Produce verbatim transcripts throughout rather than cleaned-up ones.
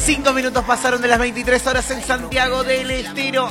Cinco minutos pasaron de las veintitrés horas en Santiago del Estero.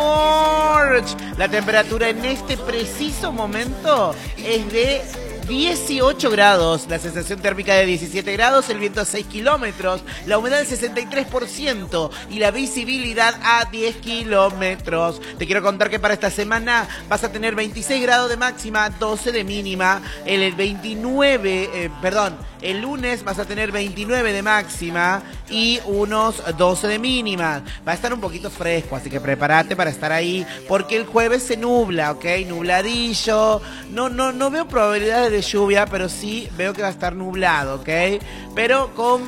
Amor. La temperatura en este preciso momento es de dieciocho grados, la sensación térmica de diecisiete grados, el viento a seis kilómetros, la humedad del sesenta y tres por ciento y la visibilidad a diez kilómetros. Te quiero contar que para esta semana vas a tener veintiséis grados de máxima, doce de mínima. El veintinueve, eh, perdón, el lunes vas a tener veintinueve de máxima y unos doce de mínima. Va a estar un poquito fresco, así que prepárate para estar ahí, porque el jueves se nubla, ¿ok? Nubladillo. No, no, no veo probabilidades de lluvia, pero sí veo que va a estar nublado, ¿ok? Pero con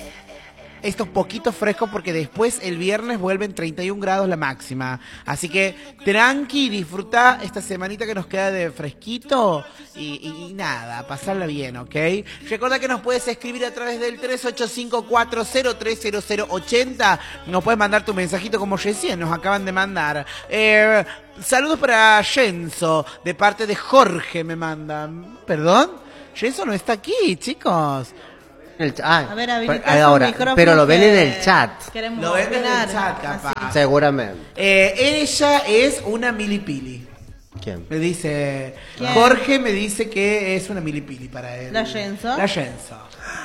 estos poquitos frescos, porque después el viernes vuelven treinta y un grados la máxima. Así que tranqui, disfruta esta semanita que nos queda de fresquito y, y, y nada, pasarla bien, ¿ok? Recuerda que nos puedes escribir a través del tres ocho cinco cuatro cero tres cero cero ocho cero. Nos puedes mandar tu mensajito como recién nos acaban de mandar. Eh, saludos para Jenso, de parte de Jorge me mandan. ¿Perdón? Jenso no está aquí, chicos. El, ah, a ver, ahora, pero lo ven en el chat. Lo ven en el chat, capaz. Así. Seguramente. Eh, ella es una milipili. ¿Quién? Me dice, ¿Quién? Jorge me dice que es una milipili para él. ¿La Jenso? La Jenso.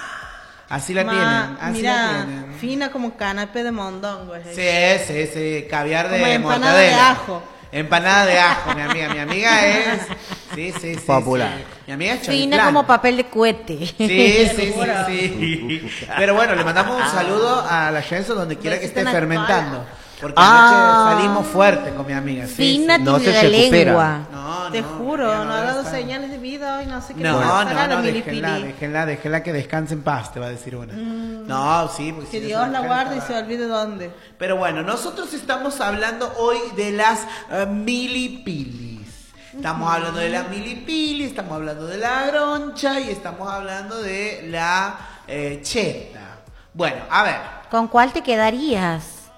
Así la Ma, tienen, así mira, la tienen. fina como canapé de mondongo. Es sí, sí, sí, caviar de como empanada mortadela. de ajo. Empanada de ajo, mi amiga. Mi amiga es... Sí, sí, sí. Popular. Sí. Mi amiga es Fina choriplán. como papel de cohete. Sí, sí, sí, sí. Pero bueno, le mandamos un saludo a la Jenso donde quiera que esté fermentando. Porque Ah. anoche salimos fuerte con mi amiga. Sí, Fina sí. No tiene se la recupera. lengua. No, Te no, juro, ella no ha debe dado estar- señales de vida y no sé qué. No, le no, pasará a no, la déjenla, milipili. déjenla, déjenla que descanse en paz, te va a decir una. No, sí, porque Que si Dios es una la guarde y carta- se olvide dónde. Pero bueno, nosotros estamos hablando hoy de las uh, milipilis. Estamos hablando de la milipili, estamos hablando de la groncha y estamos hablando de la eh, cheta. Bueno, a ver, ¿Con cuál te quedarías?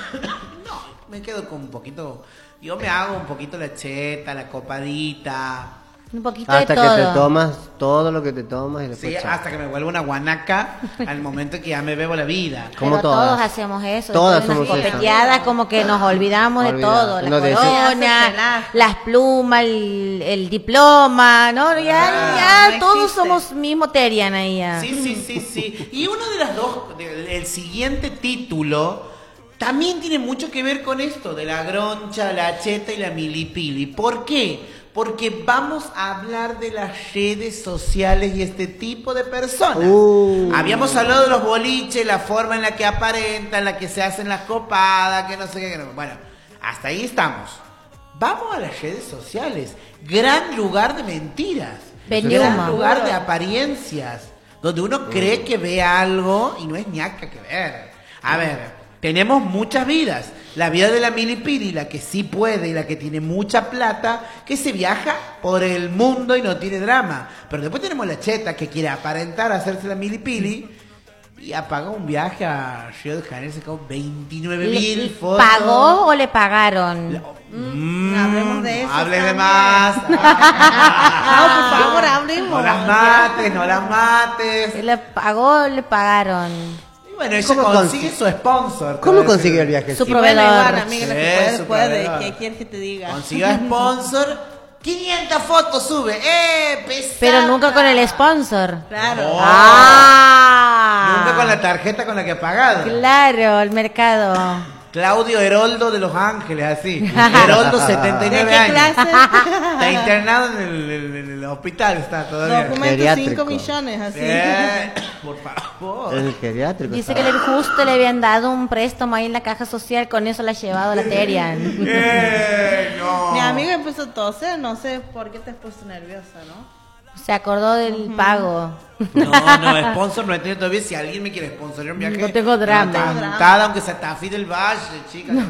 me quedo con un poquito. Yo me hago un poquito la cheta, la copadita. Un poquito Hasta de que todo. te tomas todo lo que te tomas y después Sí, chao. hasta que me vuelva una guanaca al momento que ya me bebo la vida. Pero Como todos todas. hacemos eso. Todas después de somos unas eso. copeteadas, como que nos olvidamos de Olvidamos. todo. La Uno dice- corona, Relaja. las plumas, el, el diploma, ¿no? Ya, Ah, ya no todos existe. somos mismo Terian ahí ya. Sí, sí, sí, sí. Y uno de las dos, de- el siguiente título, también tiene mucho que ver con esto, de la groncha, la cheta y la milipili. ¿Por qué? Porque vamos a hablar de las redes sociales y este tipo de personas. Uh. Habíamos hablado de los boliches, la forma en la que aparentan, la que se hacen las copadas, que no sé qué. que no- Bueno, hasta ahí estamos. Vamos a las redes sociales. Gran lugar de mentiras. Peliuma. Gran lugar de apariencias. Donde uno cree que ve algo y no es ñaca que ver. A ver, tenemos muchas vidas. La vida de la milipili, la que sí puede y la que tiene mucha plata, que se viaja por el mundo y no tiene drama. Pero después tenemos la cheta que quiere aparentar hacerse la milipili y apagó un viaje a Río de Janeiro, se sacó veintinueve mil Le- fotos. ¿Pagó o le pagaron? Mm, hablemos de eso Hable de también. más. No, por favor, hablemos. No las mates, no las mates. ¿Le pagó o le pagaron? Y bueno, ella ¿Cómo consigue consi- su sponsor. te ¿Cómo voy a consiguió decir. el viaje? Su Y bueno, proveedor. igual, amiga, lo que Sí, puede, su puede. proveedor. ¿Qué quieres que te diga? Consiguió sponsor. quinientas fotos sube. ¡Eh! Pesada. Pero nunca con el sponsor. Claro. Oh. ¡Ah! Nunca con la tarjeta con la que ha pagado. Claro, el mercado. Claudio Heroldo de Los Ángeles, así. Heroldo, setenta y ¿De nueve qué años. clase? Está internado en el, en el- en el hospital, está todavía. Documento Geriátrico. cinco millones, así. Eh, por favor. En el geriátrico. Dice que estaba. le, justo le habían dado un préstamo ahí en la caja social, con eso la ha llevado a la Terian. Eh, no. Mi amigo empezó a toser, no sé por qué te has puesto nerviosa, ¿no? Se acordó del pago. No, no, sponsor no he tenido todavía. Si alguien me quiere sponsorar un viaje. No tengo drama. una cantada, aunque sea Tafí del Valle, chica. No,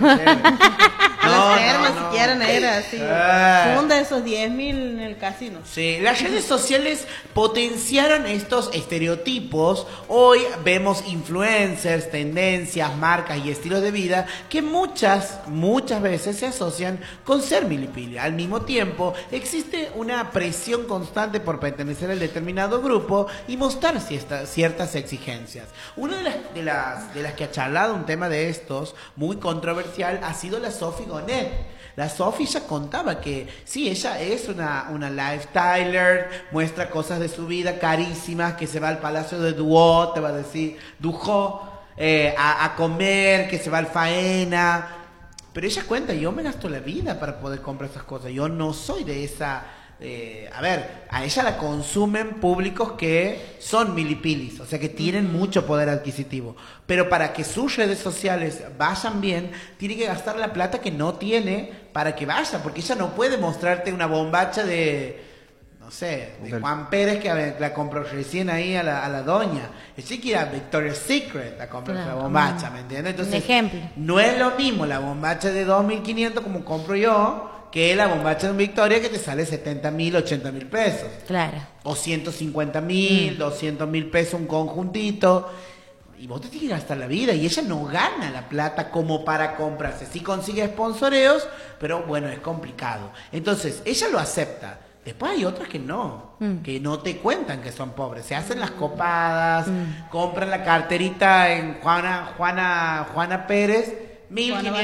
No, no, no, no. si quieren ir así. Eh. Funda esos diez mil en el casino. Sí, las redes sociales potenciaron estos estereotipos. Hoy vemos influencers, tendencias, marcas y estilos de vida que muchas, muchas veces se asocian con ser milipili. Al mismo tiempo, existe una presión constante por por pertenecer al determinado grupo y mostrar cierta- ciertas exigencias. Una de las, de, las, de las que ha charlado un tema de estos, muy controversial, ha sido la Sophie Gonet. La Sophie ya contaba que sí, ella es una, una lifestyler, muestra cosas de su vida carísimas, que se va al Palacio de Duo, te va a decir, Dujo, eh, a, a comer, que se va al Faena. Pero ella cuenta, yo me gasto la vida para poder comprar esas cosas. Yo no soy de esa... Eh, a ver, a ella la consumen públicos que son milipilis, o sea que tienen mucho poder adquisitivo. Pero para que sus redes sociales vayan bien, tiene que gastar la plata que no tiene para que vaya, porque ella no puede mostrarte una bombacha de... no sé, de Juan Pérez que a ver, la compró recién ahí a la, a la doña. Ella quiere ir a Victoria's Secret a comprar Claro, la bombacha, ¿me entiendes? Entonces, un ejemplo. no es lo mismo la bombacha de dos mil quinientos como compro yo, que la bombacha de un Victoria que te sale setenta mil, ochenta mil pesos. Claro. O ciento cincuenta mil, doscientos mil pesos un conjuntito. Y vos te tienes que gastar la vida. Y ella no gana la plata como para comprarse. Sí consigue sponsoreos, pero bueno, es complicado. Entonces, ella lo acepta. Después hay otras que no, mm. que no te cuentan que son pobres. Se hacen las copadas, mm. compran la carterita en Juana, Juana, Juana Pérez, mil quinientos